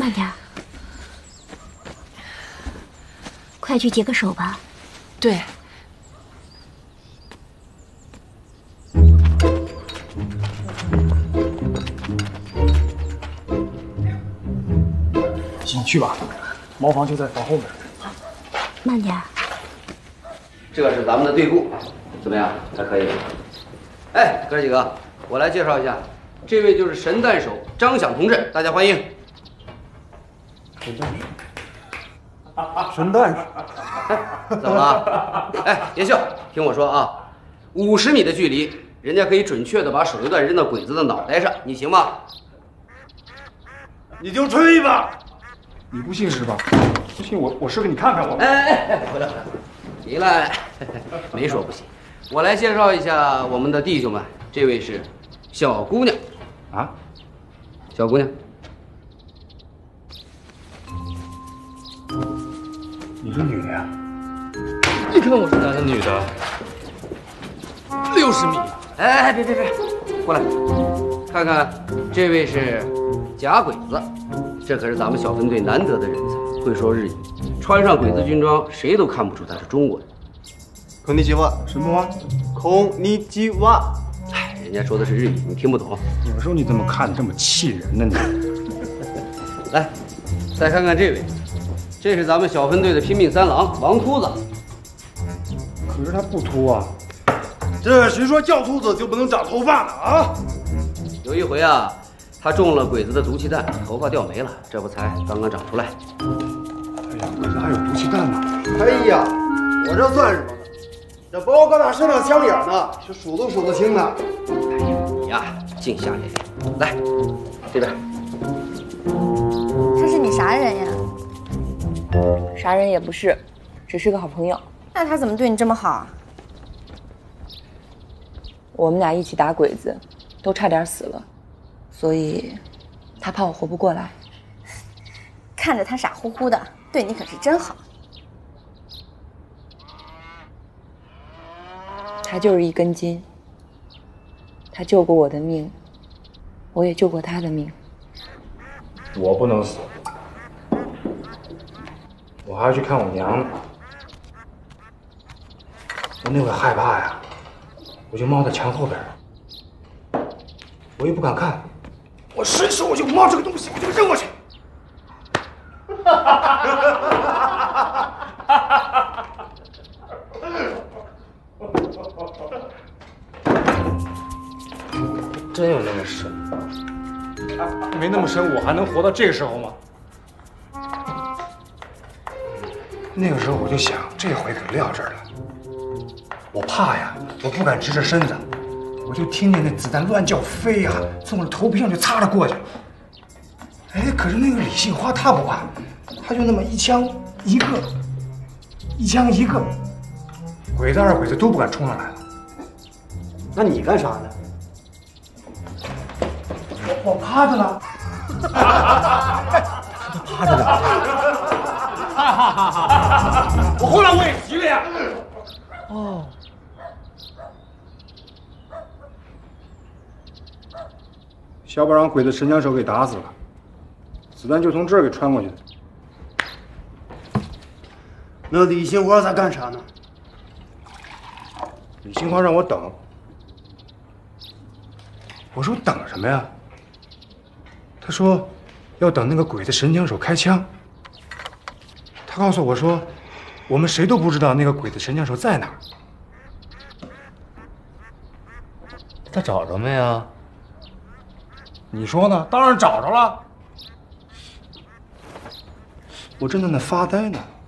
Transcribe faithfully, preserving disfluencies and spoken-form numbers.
慢点儿，快去解个手吧。 对。 进去吧，茅房就在房后面。 慢点儿。 这是咱们的队部，怎么样？还可以。哎，哥几个，我来介绍一下，这位就是神弹手张响同志，大家欢迎。 神弹手，神弹手， 怎么了？哎，别笑，听我说啊，五十米的距离，人家可以准确的把手榴弹扔到鬼子的脑袋上，你行吗？ 你就吹吧。你不信是吧？不信我，我试给你看看我。 哎哎哎，回来回来，你来，没说不行。我来介绍一下我们的弟兄们，这位是小姑娘， 啊， 小姑娘， 你是女的呀？ 你看我是男的女的？六十米。 哎哎，别别别，过来，看看，这位是假鬼子，这可是咱们小分队难得的人才，会说日语，穿上鬼子军装，谁都看不出他是中国人。 こんにちは。 什么啊？ こんにちは。 哎，人家说的是日语，你听不懂。 有时候你怎么看这么气人呢？你来，再看看这位，这是咱们小分队的拼命三郎王秃子。 可是他不秃啊。 这谁说叫秃子就不能长头发呢？啊！ 有一回啊，他中了鬼子的毒气弹，头发掉没了，这不才刚刚长出来。 哎呀，鬼子还有毒气弹呢。 哎呀，我这算什么呢？这包搁他身上枪眼呢，是数都数得清的。 哎呀，你呀，净瞎咧咧。来，这边。 他是你啥人呀？ 啥人也不是，只是个好朋友。 那他怎么对你这么好啊？ 我们俩一起打鬼子，都差点死了，所以他怕我活不过来。 看着他傻乎乎的，对你可是真好。 他就是一根筋，他救过我的命，我也救过他的命。 我不能死，我还要去看我娘呢。我那会害怕呀，我就猫在墙后边了，我也不敢看，我伸手我就猫这个东西，我就扔过去。 真有那么深？ 没那么深，我还能活到这个时候吗？那个时候我就想，这回可撂这儿了。我怕呀，我不敢直着身子，我就听见那子弹乱叫飞呀，从我的头皮上就擦着过去。哎，可是那个李杏花他不怕，他就那么一枪一个，一枪一个，鬼子二鬼子都不敢冲上来了。 那你干啥呢？ 我趴着呢，他趴着呢。 我后来我也急了呀。 哦，小宝让鬼子神枪手给打死了，子弹就从这儿给穿过去的。 那李杏花在干啥呢？ 李杏花让我等，我说等什么呀？他说要等那个鬼子神枪手开枪。他告诉我说，我们谁都不知道那个鬼子神枪手在哪儿。 他找着没啊？ 你说呢？当然找着了。我正在那发呆呢，